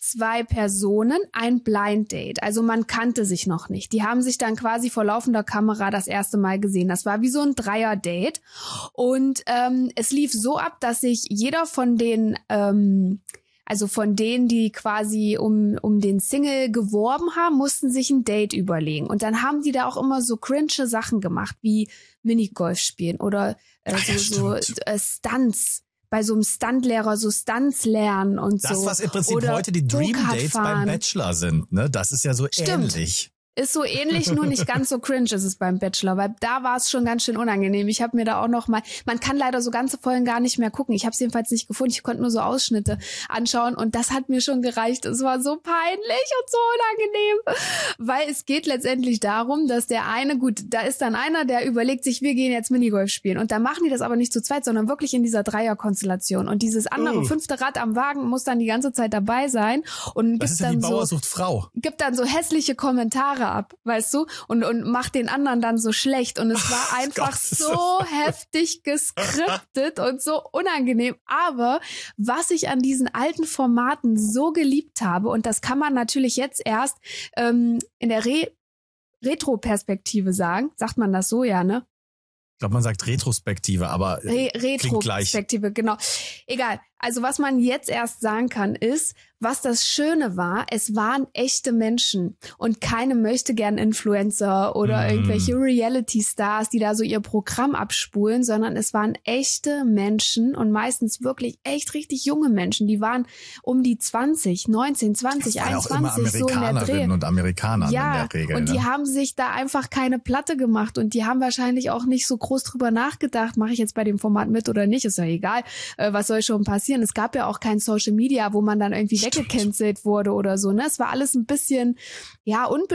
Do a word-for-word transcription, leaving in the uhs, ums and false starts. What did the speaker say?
zwei Personen ein Blind Date. Also man kannte sich noch nicht. Die haben sich dann quasi vor laufender Kamera das erste Mal gesehen. Das war wie so ein Dreier-Date. Und ähm, es lief so ab, dass sich jeder von den, ähm, also von denen, die quasi um um den Single geworben haben, mussten sich ein Date überlegen. Und dann haben die da auch immer so cringe Sachen gemacht, wie Minigolf spielen oder äh, Ach ja, so, so äh, Stunts. Bei so einem Stuntlehrer so Stunts lernen und das, so. Das, was im Prinzip oder heute die Dream Go-Kart Dates fahren. beim Bachelor sind, ne? Das ist ja so Stimmt. ähnlich. Ist so ähnlich, nur nicht ganz so cringe ist es beim Bachelor, weil da war es schon ganz schön unangenehm. Ich habe mir da auch noch mal, man kann leider so ganze Folgen gar nicht mehr gucken. Ich habe es jedenfalls nicht gefunden. Ich konnte nur so Ausschnitte anschauen und das hat mir schon gereicht. Es war so peinlich und so unangenehm, weil es geht letztendlich darum, dass der eine, gut, da ist dann einer, der überlegt sich, wir gehen jetzt Minigolf spielen und dann machen die das aber nicht zu zweit, sondern wirklich in dieser Dreierkonstellation und dieses andere uh. fünfte Rad am Wagen muss dann die ganze Zeit dabei sein und das gibt ist ja dann die Bauer so, sucht Frau. gibt dann so hässliche Kommentare ab, weißt du, und und macht den anderen dann so schlecht und es war einfach Gott. so heftig geskriptet und so unangenehm, aber was ich an diesen alten Formaten so geliebt habe und das kann man natürlich jetzt erst ähm, in der Re- Retro-Perspektive sagen, sagt man das so, ja, ne? Ich glaube, man sagt Retrospektive, aber Re- klingt gleich. Retrospektive, genau. Egal. Also was man jetzt erst sagen kann, ist, was das Schöne war, es waren echte Menschen und keine Möchtegern-Influencer oder Mm. irgendwelche Reality-Stars, die da so ihr Programm abspulen, sondern es waren echte Menschen und meistens wirklich echt richtig junge Menschen. Die waren um die zwanzig, neunzehn, zwanzig, Das waren auch immer einundzwanzig, so in der Dreh. Amerikanerinnen und Amerikaner Ja, in der Regel. und die ne? haben sich da einfach keine Platte gemacht und die haben wahrscheinlich auch nicht so groß drüber nachgedacht, mache ich jetzt bei dem Format mit oder nicht, ist ja egal, äh, was soll schon passieren. Es gab ja auch kein Social Media, wo man dann irgendwie Stimmt. weggecancelt wurde oder so, ne? Es war alles ein bisschen, ja, unbe